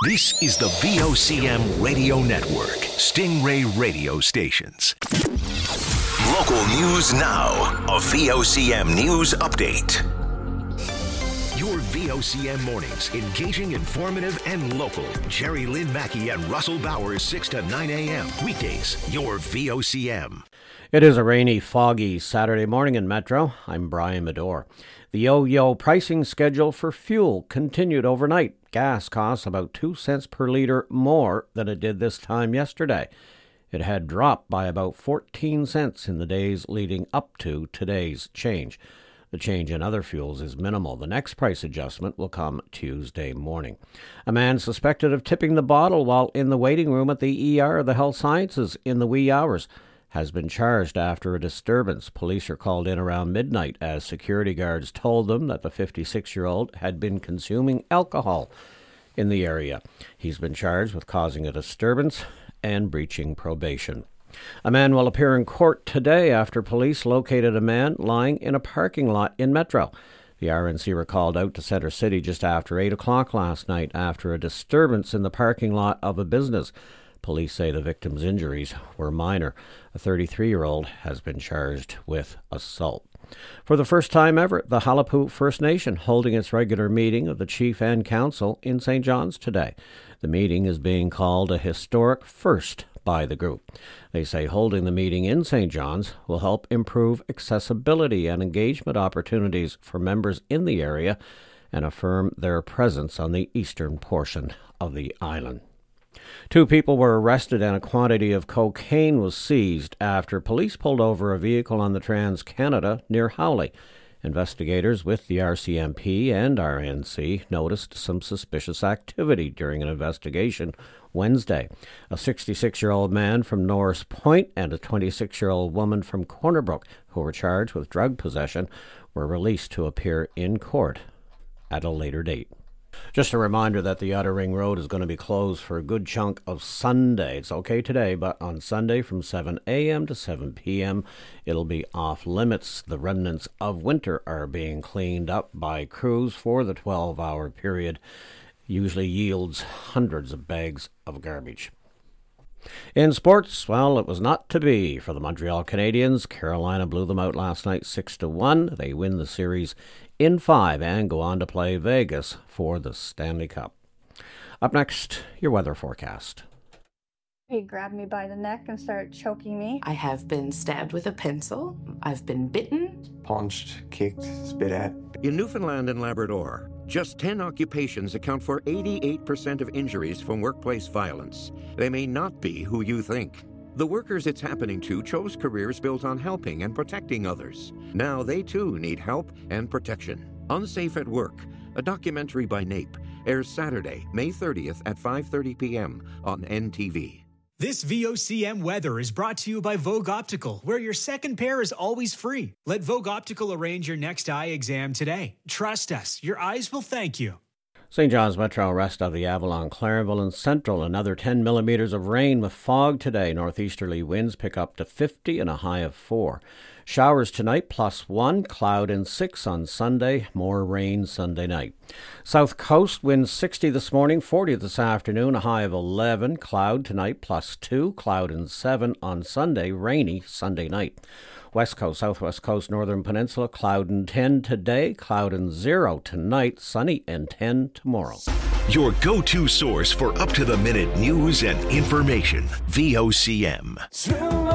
This is the VOCM Radio Network, Stingray Radio Stations. Local news now, a VOCM news update. Your VOCM mornings, engaging, informative, and local. Jerry Lynn Mackey and Russell Bowers, 6 to 9 a.m. Weekdays, your VOCM. It is a rainy, foggy Saturday morning in Metro. I'm Brian Medore. The yo-yo pricing schedule for fuel continued overnight. Gas costs about 2 cents per litre more than it did this time yesterday. It had dropped by about 14 cents in the days leading up to today's change. The change in other fuels is minimal. The next price adjustment will come Tuesday morning. A man suspected of tipping the bottle while in the waiting room at the ER of the Health Sciences in the wee hours has been charged after a disturbance. Police are called in around midnight as security guards told them that the 56-year-old had been consuming alcohol in the area. He's been charged with causing a disturbance and breaching probation. A man will appear in court today after police located a man lying in a parking lot in Metro. The RNC were called out to Centre City just after 8 o'clock last night after a disturbance in the parking lot of a business. Police say the victim's injuries were minor. A 33-year-old has been charged with assault. For the first time ever, the Halapu First Nation holding its regular meeting of the Chief and Council in St. John's today. The meeting is being called a historic first by the group. They say holding the meeting in St. John's will help improve accessibility and engagement opportunities for members in the area and affirm their presence on the eastern portion of the island. 2 people were arrested and a quantity of cocaine was seized after police pulled over a vehicle on the Trans-Canada near Howley. Investigators with the RCMP and RNC noticed some suspicious activity during an investigation Wednesday. A 66-year-old man from Norris Point and a 26-year-old woman from Corner Brook, who were charged with drug possession, were released to appear in court at a later date. Just a reminder that the Outer Ring Road is going to be closed for a good chunk of Sunday. It's okay today, but on Sunday from 7 a.m. to 7 p.m., it'll be off limits. The remnants of winter are being cleaned up by crews for the 12-hour period. Usually yields hundreds of bags of garbage. In sports, well, it was not to be for the Montreal Canadiens. Carolina blew them out last night 6-1. They win the series in 5 and go on to play Vegas for the Stanley Cup. Up next, your weather forecast. He grabbed me by the neck and started choking me. I have been stabbed with a pencil. I've been bitten. Punched, kicked, spit at. In Newfoundland and Labrador, just 10 occupations account for 88% of injuries from workplace violence. They may not be who you think. The workers it's happening to chose careers built on helping and protecting others. Now they too need help and protection. Unsafe at Work, a documentary by NAPE, airs Saturday, May 30th at 5:30 p.m. on NTV. This VOCM weather is brought to you by Vogue Optical, where your second pair is always free. Let Vogue Optical arrange your next eye exam today. Trust us, your eyes will thank you. St. John's Metro, rest of the Avalon, Clarenville and Central. Another 10 millimeters of rain with fog today. Northeasterly winds pick up to 50 and a high of 4. Showers tonight, +1. Cloud and 6 on Sunday. More rain Sunday night. South Coast, winds 60 this morning, 40 this afternoon, a high of 11. Cloud tonight, +2. Cloud and 7 on Sunday. Rainy Sunday night. West Coast, Southwest Coast, Northern Peninsula, cloud and 10 today, cloud and 0 tonight, sunny and 10 tomorrow. Your go-to source for up-to-the-minute news and information, VOCM.